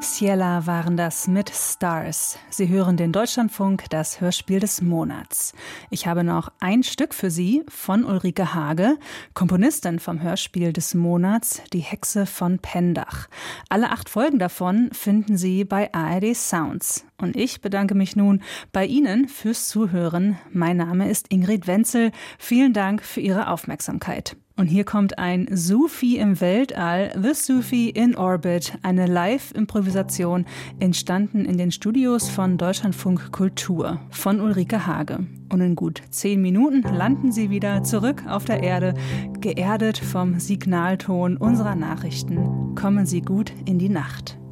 Ciela waren das mit Stars. Sie hören den Deutschlandfunk, das Hörspiel des Monats. Ich habe noch ein Stück für Sie von Ulrike Hage, Komponistin vom Hörspiel des Monats, Die Hexe von Pendach. Alle 8 Folgen davon finden Sie bei ARD Sounds. Und ich bedanke mich nun bei Ihnen fürs Zuhören. Mein Name ist Ingrid Wenzel. Vielen Dank für Ihre Aufmerksamkeit. Und hier kommt ein Sufi im Weltall, The Sufi in Orbit, eine Live-Improvisation, entstanden in den Studios von Deutschlandfunk Kultur von Ulrike Hage. Und in gut 10 Minuten landen Sie wieder zurück auf der Erde, geerdet vom Signalton unserer Nachrichten. Kommen Sie gut in die Nacht.